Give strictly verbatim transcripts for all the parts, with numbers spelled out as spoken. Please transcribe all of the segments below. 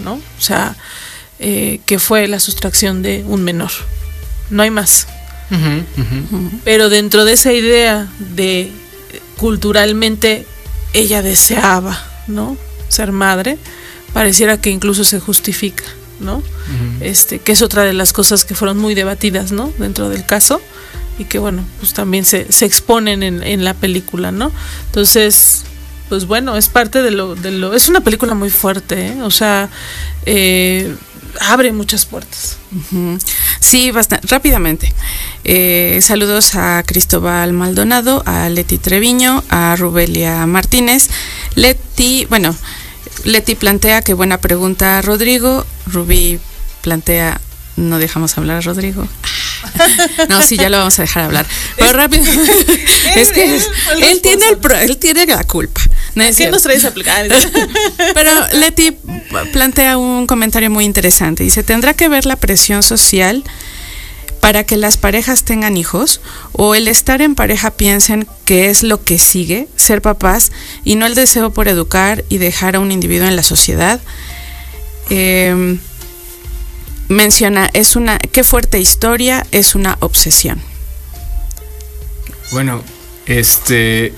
¿no? O sea, eh, que fue la sustracción de un menor. No hay más. Uh-huh, uh-huh. Pero dentro de esa idea de culturalmente ella deseaba, ¿no?, ser madre, pareciera que incluso se justifica, ¿no? Uh-huh. Este, que es otra de las cosas que fueron muy debatidas, ¿no?, dentro del caso, y que bueno, pues también se, se exponen en, en la película, ¿no? Entonces, pues bueno, es parte de lo, de lo, es una película muy fuerte, ¿eh? O sea, eh, abre muchas puertas. Uh-huh. Sí, bastante, rápidamente. Eh, saludos a Cristóbal Maldonado, a Leti Treviño, a Rubelia Martínez. Leti, bueno, Leti plantea que buena pregunta a Rodrigo. Rubí plantea, no dejamos hablar a Rodrigo. No, sí, ya lo vamos a dejar hablar. Pero rápido. Es que él, él tiene el pro, él tiene la culpa. No es ¿Qué cierto. Nos traes a aplicar? Pero Leti plantea un comentario muy interesante. Dice, ¿tendrá que ver la presión social para que las parejas tengan hijos? ¿O el estar en pareja piensen que es lo que sigue, ser papás, y no el deseo por educar y dejar a un individuo en la sociedad? Eh, menciona, es una, qué fuerte historia, es una obsesión. Bueno, este...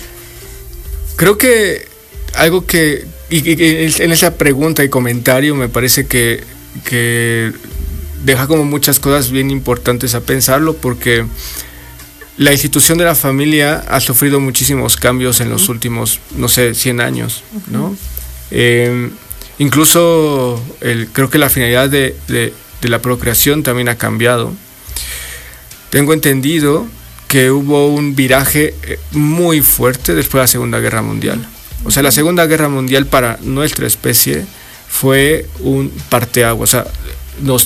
creo que algo que, y, y, en esa pregunta y comentario me parece que, que deja como muchas cosas bien importantes a pensarlo, porque la institución de la familia ha sufrido muchísimos cambios en los uh-huh. últimos, no sé, cien años, ¿no? Uh-huh. Eh, incluso el, creo que la finalidad de, de, de la procreación también ha cambiado. Tengo entendido que hubo un viraje muy fuerte después de la Segunda Guerra Mundial. O sea, la Segunda Guerra Mundial para nuestra especie fue un parteaguas. O sea, nos,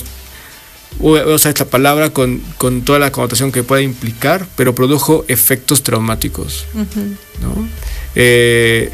o sea, esta palabra con, con toda la connotación que puede implicar, pero produjo efectos traumáticos, uh-huh. ¿no? Eh,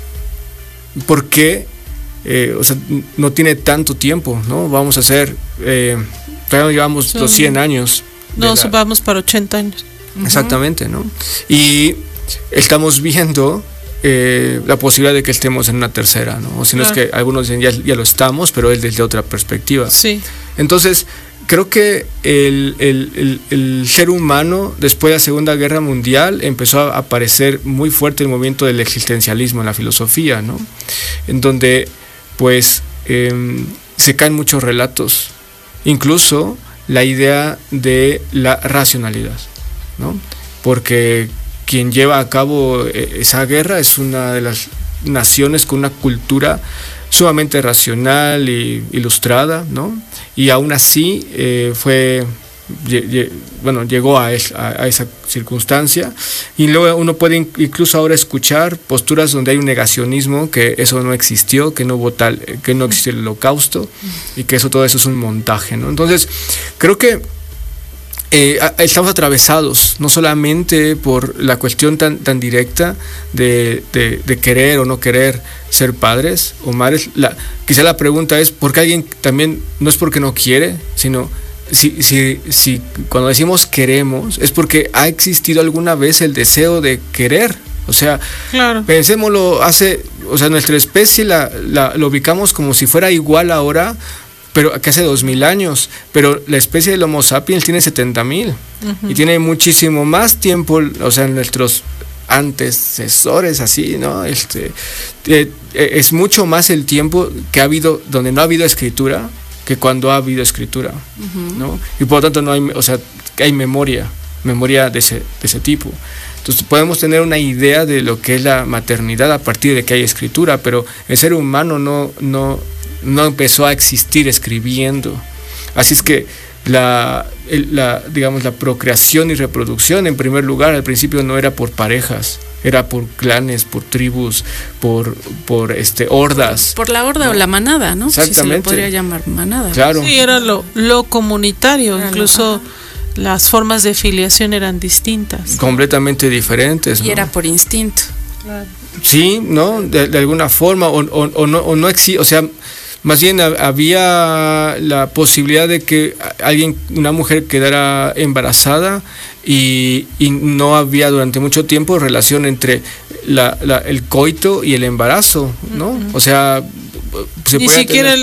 ¿Por qué? Eh, o sea, no tiene tanto tiempo, ¿no? Vamos a hacer, eh, todavía llevamos sí. los cien años. No, la, vamos para ochenta años. Exactamente, ¿no? Y estamos viendo eh, la posibilidad de que estemos en una tercera, ¿no? O si no claro. es que algunos dicen ya, ya lo estamos, pero él desde otra perspectiva. Sí. Entonces, creo que el, el, el, el ser humano, después de la Segunda Guerra Mundial, empezó a aparecer muy fuerte el movimiento del existencialismo en la filosofía, ¿no? En donde, pues, eh, se caen muchos relatos, incluso la idea de la racionalidad, ¿no? Porque quien lleva a cabo esa guerra es una de las naciones con una cultura sumamente racional y ilustrada, ¿no? Y aún así eh, fue, bueno, llegó a, es, a, a esa circunstancia, y luego uno puede incluso ahora escuchar posturas donde hay un negacionismo, que eso no existió, que no hubo tal, que no existió el holocausto, y que eso, todo eso es un montaje, ¿no? Entonces, creo que Eh, estamos atravesados no solamente por la cuestión tan, tan directa de, de, de querer o no querer ser padres o madres. La, quizá la pregunta es ¿por qué alguien también no es porque no quiere, sino si, si, si cuando decimos queremos es porque ha existido alguna vez el deseo de querer? O sea, claro. pensémoslo, hace, o sea, nuestra especie la, la, la ubicamos como si fuera igual ahora, pero que hace dos mil años, pero la especie del Homo sapiens tiene setenta mil uh-huh. y tiene muchísimo más tiempo, o sea, nuestros antecesores así, ¿no? Este, eh, es mucho más el tiempo que ha habido, donde no ha habido escritura, que cuando ha habido escritura, uh-huh. ¿no? Y por lo tanto no hay, o sea, hay memoria, memoria de ese, de ese tipo. Entonces podemos tener una idea de lo que es la maternidad a partir de que hay escritura, pero el ser humano no, no no empezó a existir escribiendo. Así es que la, la, digamos, la procreación y reproducción, en primer lugar, al principio no era por parejas, era por clanes, por tribus, por, por este, hordas. Por la horda, ¿no? O la manada, ¿no? Exactamente. Si se le podría llamar manada. Claro. Sí, era lo, lo comunitario, era incluso lo, las formas de filiación eran distintas. Completamente diferentes, y ¿no? era por instinto. Claro. Sí, ¿no? De, de alguna forma, o, o, o no, o no existe, o sea, más bien había la posibilidad de que alguien, una mujer quedara embarazada y, y no había durante mucho tiempo relación entre la, la, el coito y el embarazo, ¿no? Uh-huh. O sea, se ni siquiera tener...